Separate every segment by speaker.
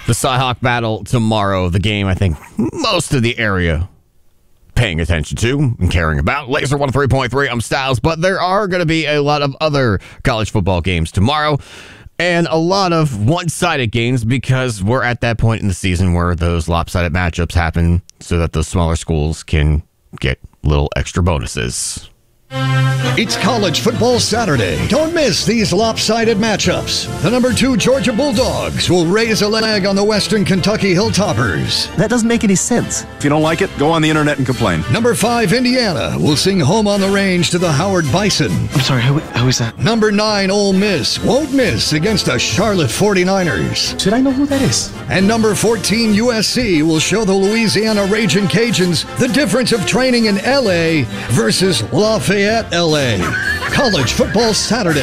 Speaker 1: the Cyhawk battle tomorrow. The game I think most of the area paying attention to and caring about. Laser 103.3, I'm Styles, but there are going to be a lot of other college football games tomorrow and a lot of one-sided games because we're at that point in the season where those lopsided matchups happen so that those smaller schools can get little extra bonuses.
Speaker 2: It's College Football Saturday. Don't miss these lopsided matchups. The number 2 Georgia Bulldogs will raise a leg on the Western Kentucky Hilltoppers.
Speaker 3: That doesn't make any sense.
Speaker 4: If you don't like it, go on the internet and complain.
Speaker 2: Number 5 Indiana will sing Home on the Range to the Howard Bison.
Speaker 3: I'm sorry, who is that?
Speaker 2: Number 9 Ole Miss won't miss against the Charlotte 49ers.
Speaker 3: Should I know who that is?
Speaker 2: And number 14 USC will show the Louisiana Ragin' Cajuns the difference of training in LA versus Lafayette, LA. College Football Saturday.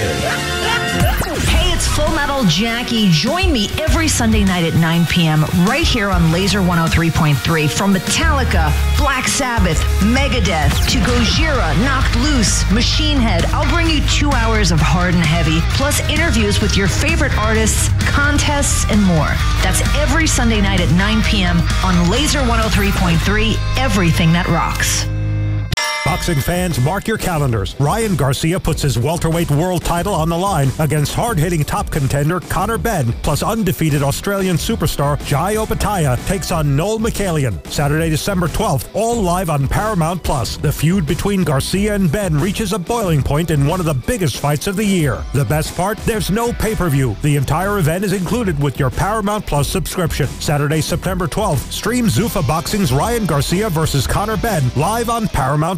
Speaker 5: Hey, it's Full Metal Jackie. Join me every Sunday night at 9 p.m. right here on Laser 103.3. From Metallica, Black Sabbath, Megadeth, to Gojira, Knocked Loose, Machine Head. I'll bring you 2 hours of hard and heavy, plus interviews with your favorite artists, contests, and more. That's every Sunday night at 9 p.m. on Laser 103.3, everything that rocks.
Speaker 6: Boxing fans, mark your calendars. Ryan Garcia puts his welterweight world title on the line against hard-hitting top contender Conor Benn, plus undefeated Australian superstar Jai Opetaia takes on Noel Michaelian. Saturday, December 12th, all live on Paramount+. The feud between Garcia and Benn reaches a boiling point in one of the biggest fights of the year. The best part? There's no pay-per-view. The entire event is included with your Paramount+ subscription. Saturday, September 12th, stream Zuffa Boxing's Ryan Garcia versus Conor Benn live on Paramount+.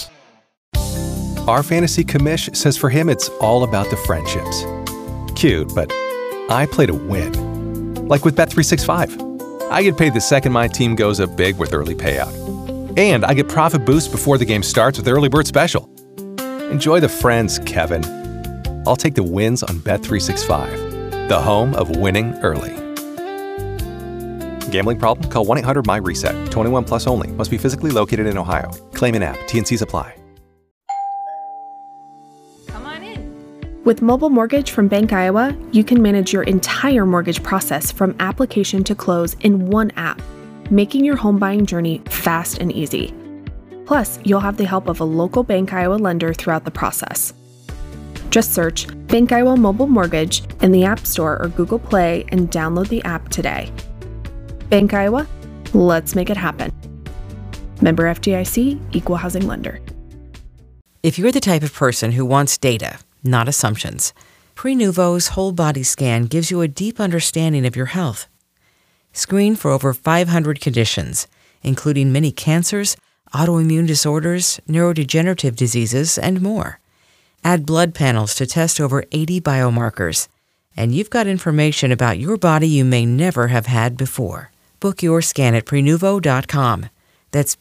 Speaker 7: Our fantasy commish says for him it's all about the friendships. Cute, but I play to win. Like with Bet365. I get paid the second my team goes up big with early payout. And I get profit boost before the game starts with Early Bird Special. Enjoy the friends, Kevin. I'll take the wins on Bet365, the home of winning early. Gambling problem? Call 1-800-MY-RESET. 21 plus only. Must be physically located in Ohio. Claim in app. T&Cs apply.
Speaker 5: Come on in.
Speaker 8: With Mobile Mortgage from Bank Iowa, you can manage your entire mortgage process from application to close in one app, making your home buying journey fast and easy. Plus, you'll have the help of a local Bank Iowa lender throughout the process. Just search Bank Iowa Mobile Mortgage in the App Store or Google Play and download the app today. Bank Iowa, let's make it happen. Member FDIC, Equal Housing Lender.
Speaker 9: If you're the type of person who wants data, not assumptions, Prenuvo's whole body scan gives you a deep understanding of your health. Screen for over 500 conditions, including many cancers, autoimmune disorders, neurodegenerative diseases, and more. Add blood panels to test over 80 biomarkers, and you've got information about your body you may never have had before. Book your scan at Prenuvo.com. That's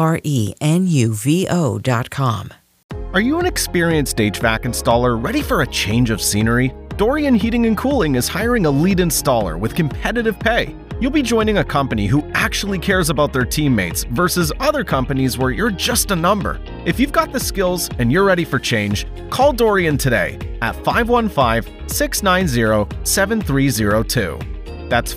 Speaker 9: Prenuvo.com.
Speaker 10: Are you an experienced HVAC installer ready for a change of scenery? Dorian Heating and Cooling is hiring a lead installer with competitive pay. You'll be joining a company who actually cares about their teammates versus other companies where you're just a number. If you've got the skills and you're ready for change, call Dorian today at 515-690-7302. That's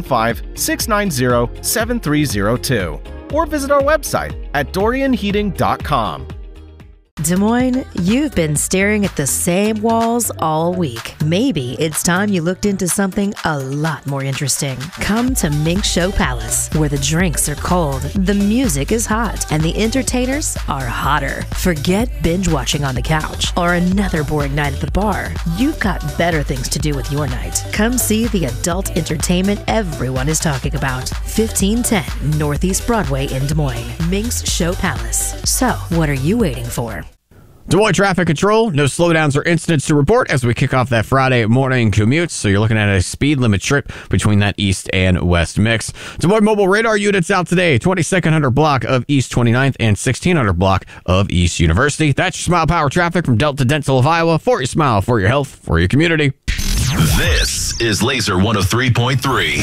Speaker 10: 515-690-7302. Or visit our website at dorianheating.com.
Speaker 11: Des Moines, you've been staring at the same walls all week. Maybe it's time you looked into something a lot more interesting. Come to Mink Show Palace, where the drinks are cold, the music is hot, and the entertainers are hotter. Forget binge watching on the couch or another boring night at the bar. You've got better things to do with your night. Come see the adult entertainment everyone is talking about. 1510 Northeast Broadway in Des Moines. Mink's Show Palace. So, what are you waiting for?
Speaker 1: Des Moines Traffic Control, no slowdowns or incidents to report as we kick off that Friday morning commute. So you're looking at a speed limit trip between that east and west mix. Des Moines Mobile radar units out today, 2200 block of East 29th and 1600 block of East University. That's your Smile Power traffic from Delta Dental of Iowa. For your smile, for your health, for your community.
Speaker 12: This is Laser 103.3.